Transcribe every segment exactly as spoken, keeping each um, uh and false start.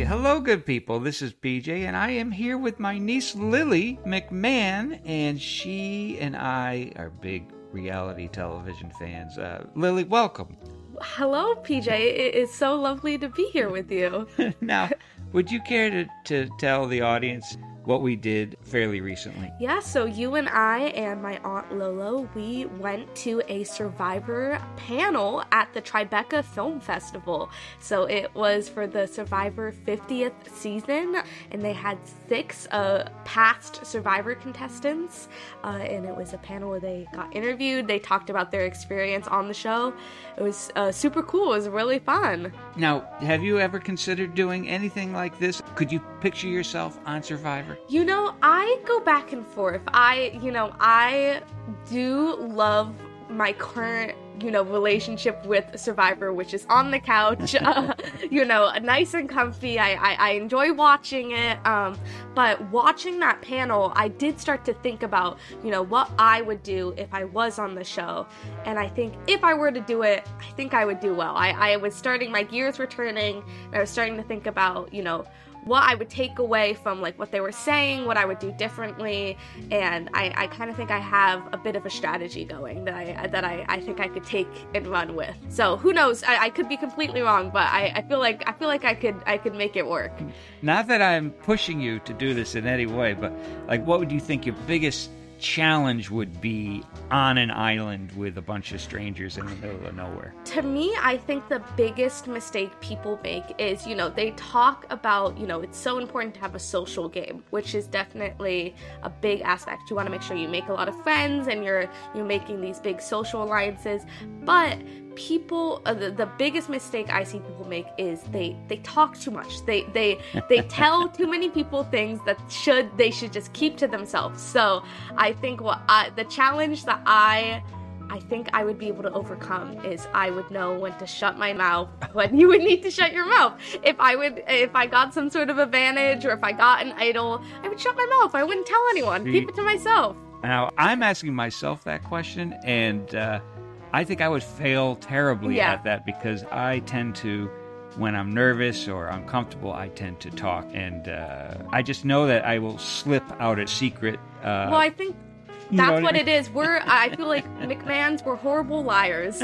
Hello, good people. This is P J, and I am here with my niece Lily McMahon, and she and I are big reality television fans. Uh, Lily, welcome. Hello, P J. It is so lovely to be here with you. Now, would you care to, to tell the audience what we did fairly recently? Yeah, so you and I and my Aunt Lolo, we went to a Survivor panel at the Tribeca Film Festival. So it was for the Survivor fiftieth season, and they had six uh, past Survivor contestants, uh, and it was a panel where they got interviewed. They talked about their experience on the show. It was uh, super cool. It was really fun. Now, have you ever considered doing anything like this? Could you picture yourself on Survivor? You know, I go back and forth. I, you know, I do love my current, you know, relationship with Survivor, which is on the couch, uh, you know, nice and comfy. I, I, I enjoy watching it. Um, but watching that panel, I did start to think about, you know, what I would do if I was on the show. And I think if I were to do it, I think I would do well. I, I was starting, my gears were turning, and I was starting to think about, you know, what I would take away from like what they were saying, what I would do differently, and I, I kind of think I have a bit of a strategy going that I that I, I think I could take and run with. So who knows? I, I could be completely wrong, but I, I feel like I feel like I could I could make it work. Not that I'm pushing you to do this in any way, but like, what would you think your biggest challenge would be on an island with a bunch of strangers in the middle of nowhere? To me, I think the biggest mistake people make is, you know, they talk about, you know, it's so important to have a social game, which is definitely a big aspect. You want to make sure you make a lot of friends and you're you're making these big social alliances, but people uh, the, the biggest mistake I see people make is they they talk too much. They they they tell too many people things that should they should just keep to themselves. So I think what I, the challenge that I I think I would be able to overcome is I would know when to shut my mouth, when you would need to shut your mouth. If I would, if I got some sort of advantage or if I got an idol, I would shut my mouth. I wouldn't tell anyone. See, keep it to myself. Now I'm asking myself that question, and uh, I think I would fail terribly yeah. at that, because I tend to, when I'm nervous or uncomfortable, I tend to talk, and uh, I just know that I will slip out a secret. Uh, well, I think that's what, what I mean? It is. We're, I feel like McMahons were horrible liars.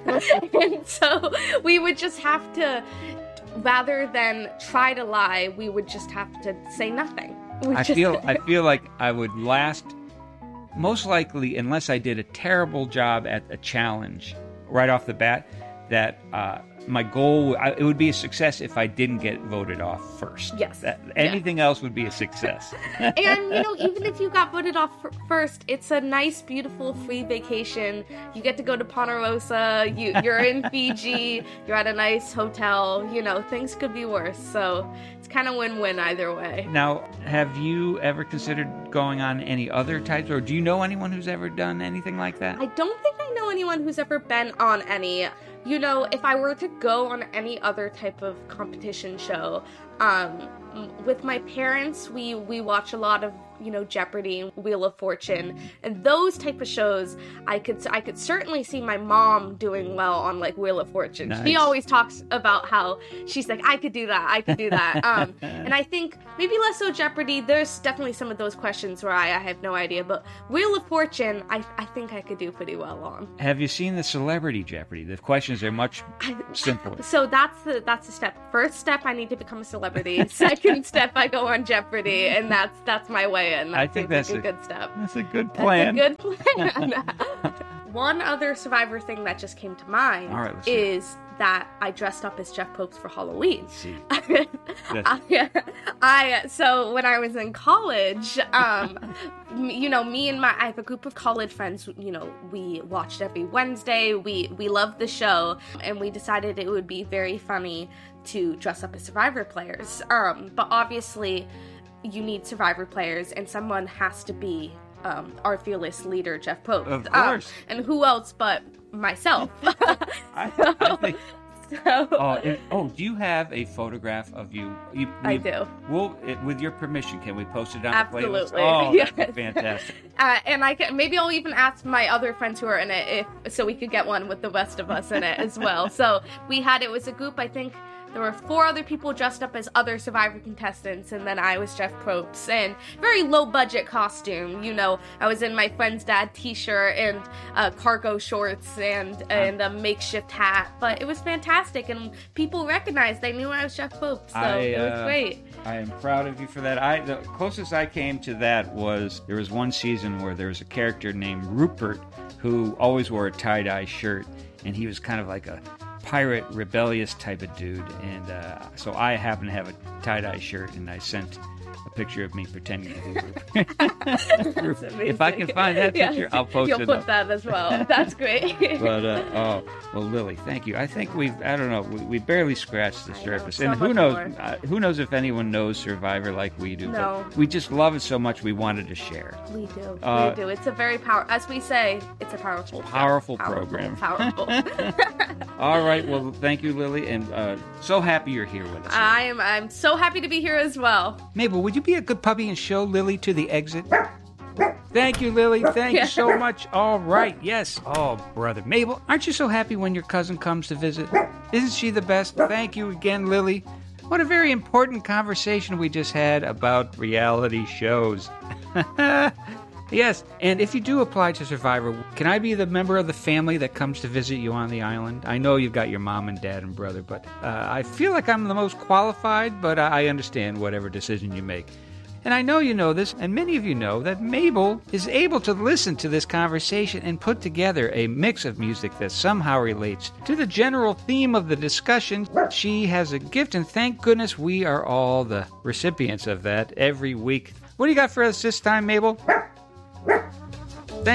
And so we would just have to, rather than try to lie, we would just have to say nothing. We I just... feel I feel like I would last, most likely, unless I did a terrible job at a challenge right off the bat, that uh, my goal, I, it would be a success if I didn't get voted off first. Yes. That, anything yeah. else would be a success. And, you know, even if you got voted off f- first, it's a nice, beautiful, free vacation. You get to go to Ponderosa, you, you're in Fiji, you're at a nice hotel, you know, things could be worse. So it's kind of win-win either way. Now, have you ever considered going on any other types, or do you know anyone who's ever done anything like that? I don't think I know anyone who's ever been on any. You know, if I were to go on any other type of competition show, um, with my parents, we, we watch a lot of, you know, Jeopardy and Wheel of Fortune, and those type of shows, I could I could certainly see my mom doing well on, like, Wheel of Fortune. Nice. She always talks about how she's like, I could do that, I could do that. Um, and I think maybe less so Jeopardy. There's definitely some of those questions where I, I have no idea, but Wheel of Fortune, I, I think I could do pretty well on. Have you seen the Celebrity Jeopardy? The questions are much simpler. So that's the that's the step. First step, I need to become a celebrity. Second step, I go on Jeopardy, and that's that's my way in. That I think that's a, a good step. That's a good plan. That's a good plan. One other Survivor thing that just came to mind All right, is that I dressed up as Jeff Popes for Halloween. See. I, I so when I was in college, um, you know, me and my I have a group of college friends. You know, we watched every Wednesday. We we loved the show, and we decided it would be very funny to dress up as Survivor players. Um, but obviously, you need Survivor players, and someone has to be um, our fearless leader, Jeff Pope. Of course. Um, and who else but myself? I, so, I think. So, oh, it, oh, do you have a photograph of you? you I we, do. We'll, it, with your permission, can we post it on Absolutely. the playlist? Oh, yes. that'd be fantastic. Uh, and I can maybe I'll even ask my other friends who are in it if so we could get one with the rest of us in it as well. So we had it was a group. I think there were four other people dressed up as other Survivor contestants, and then I was Jeff Probst, and very low budget costume. You know, I was in my friend's dad t-shirt and uh, cargo shorts and and a makeshift hat, but it was fantastic, and people recognized. They knew I was Jeff Probst, so I, it was uh, great. I am proud of you for that. I the closest I came to that was there was one season where there was a character named Rupert who always wore a tie-dye shirt, and he was kind of like a pirate, rebellious type of dude. And uh, so I happened to have a tie-dye shirt, and I sent a picture of me pretending to be Rupert. If I can find that picture, yeah, I'll post you'll it put up. that as well. That's great. But, uh, oh, well, Lily, thank you. I think we've, I don't know, we, we barely scratched the I know, surface. so and who much knows, more. uh, who knows if anyone knows Survivor like we do. No. But we just love it so much we wanted to share. We do. Uh, we do. It's a very power, as we say, it's a powerful, Powerful powerful program. Powerful. All right, well, thank you, Lily, and uh, so happy you're here with us. I am. I'm so happy to be here as well. Mabel, would you be a good puppy and show Lily to the exit? Thank you, Lily. Thank you so much. All right, yes. Oh, brother. Mabel, aren't you so happy when your cousin comes to visit? Isn't she the best? Thank you again, Lily. What a very important conversation we just had about reality shows. Yes, and if you do apply to Survivor, can I be the member of the family that comes to visit you on the island? I know you've got your mom and dad and brother, but uh, I feel like I'm the most qualified, but I understand whatever decision you make. And I know you know this, and many of you know, that Mabel is able to listen to this conversation and put together a mix of music that somehow relates to the general theme of the discussion. She has a gift, and thank goodness we are all the recipients of that every week. What do you got for us this time, Mabel?